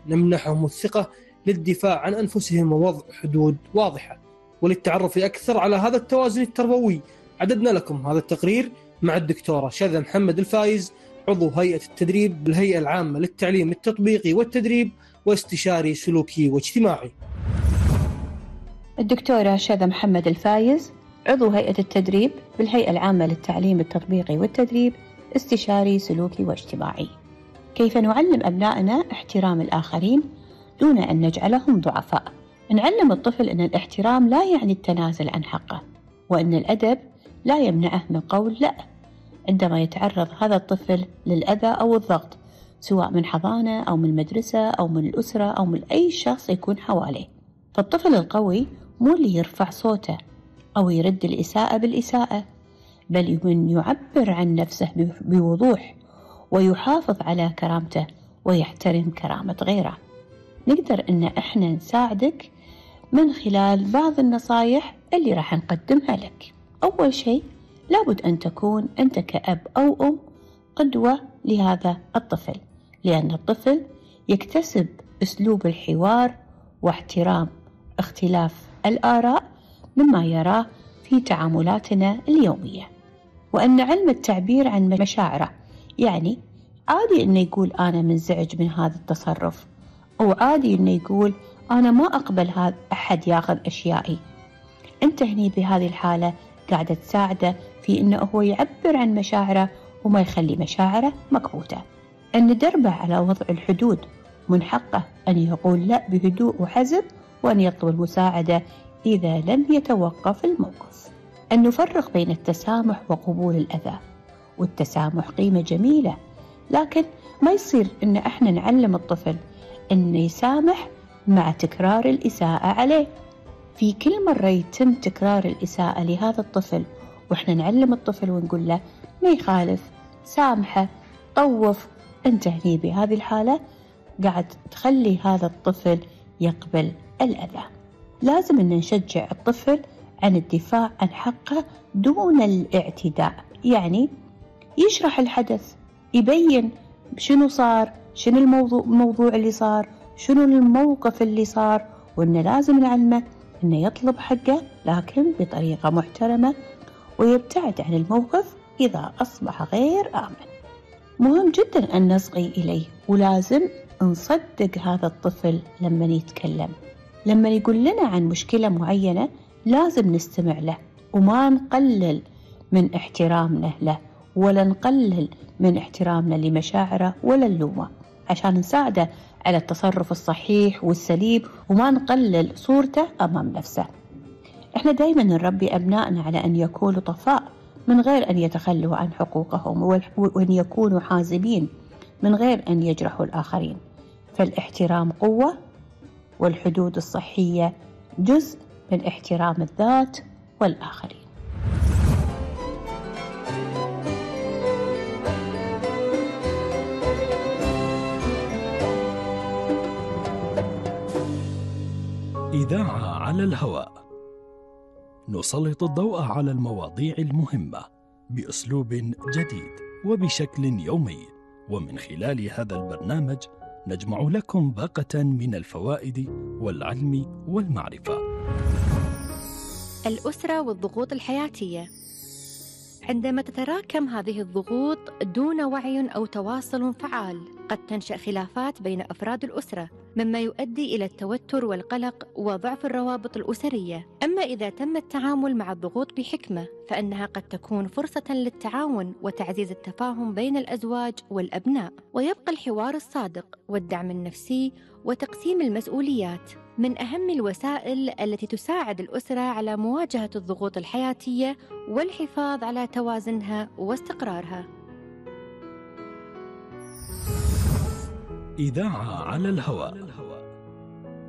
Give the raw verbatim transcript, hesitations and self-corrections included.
نمنحهم الثقة للدفاع عن أنفسهم ووضع حدود واضحة. وللتعرف أكثر على هذا التوازن التربوي عددنا لكم هذا التقرير مع الدكتورة شذى محمد الفايز، عضو هيئة التدريب بالهيئة العامة للتعليم التطبيقي والتدريب واستشاري سلوكي واجتماعي. الدكتورة شذى محمد الفايز، عضو هيئة التدريب بالهيئة العامة للتعليم التطبيقي والتدريب، استشاري سلوكي واجتماعي. كيف نعلم أبنائنا احترام الآخرين دون أن نجعلهم ضعفاء؟ نعلم الطفل أن الاحترام لا يعني التنازل عن حقه، وأن الأدب لا يمنعه من قول لا عندما يتعرض هذا الطفل للأذى أو الضغط، سواء من حضانة أو من المدرسة أو من الأسرة أو من أي شخص يكون حواليه. فالطفل القوي مو اللي يرفع صوته أو يرد الإساءة بالإساءة، بل من يعبر عن نفسه بوضوح ويحافظ على كرامته ويحترم كرامة غيره. نقدر إن إحنا نساعدك من خلال بعض النصايح اللي راح نقدمها لك. أول شيء لابد أن تكون أنت كأب أو أم قدوة لهذا الطفل، لأن الطفل يكتسب أسلوب الحوار واحترام اختلاف الآراء مما يراه في تعاملاتنا اليومية. وأن علم التعبير عن مشاعره، يعني عادي أنه يقول أنا منزعج من هذا التصرف، أو عادي أنه يقول أنا ما أقبل هذا أحد ياخذ أشيائي. أنت هني بهذه الحالة قاعدة تساعده في أنه هو يعبر عن مشاعره وما يخلي مشاعره مكبوتة. أن ندربه على وضع الحدود، من حقه أن يقول لا بهدوء وحزم، وأن يطلب المساعدة إذا لم يتوقف الموقف. أن نفرق بين التسامح وقبول الأذى. والتسامح قيمة جميلة، لكن ما يصير إن إحنا نعلم الطفل إنه يسامح مع تكرار الإساءة عليه. في كل مرة يتم تكرار الإساءة لهذا الطفل وإحنا نعلم الطفل ونقول له ما يخالف، سامحه، طوف، أنت هني بهذه الحالة قاعد تخلي هذا الطفل يقبل الأذى. لازم أن نشجع الطفل عن الدفاع عن حقه دون الاعتداء، يعني يشرح الحدث، يبين شنو صار، شنو الموضوع, الموضوع اللي صار، شنو الموقف اللي صار، وأنه لازم نعلمه أنه يطلب حقه لكن بطريقة محترمة، ويبتعد عن الموقف إذا أصبح غير آمن. مهم جدا أن نصغي إليه، ولازم نصدق هذا الطفل لما يتكلم. لما يقول لنا عن مشكلة معينة لازم نستمع له، وما نقلل من احترامنا له، ولا نقلل من احترامنا لمشاعره ولا نلومه، عشان نساعده على التصرف الصحيح والسليم، وما نقلل صورته أمام نفسه. احنا دايما نربي أبنائنا على أن يكونوا لطفاء من غير أن يتخلوا عن حقوقهم، وأن يكونوا حازمين من غير أن يجرحوا الآخرين. فالاحترام قوة، والحدود الصحية جزء من احترام الذات والآخرين. إذاعة على الهواء، نسلط الضوء على المواضيع المهمة بأسلوب جديد وبشكل يومي، ومن خلال هذا البرنامج نجمع لكم باقة من الفوائد والعلم والمعرفة. الأسرة والضغوط الحياتية. عندما تتراكم هذه الضغوط دون وعي أو تواصل فعال، قد تنشأ خلافات بين أفراد الأسرة، مما يؤدي إلى التوتر والقلق وضعف الروابط الأسرية. أما إذا تم التعامل مع الضغوط بحكمة، فإنها قد تكون فرصة للتعاون وتعزيز التفاهم بين الأزواج والأبناء، ويبقى الحوار الصادق والدعم النفسي وتقسيم المسؤوليات من أهم الوسائل التي تساعد الأسرة على مواجهة الضغوط الحياتية والحفاظ على توازنها واستقرارها. إذاعة على الهواء.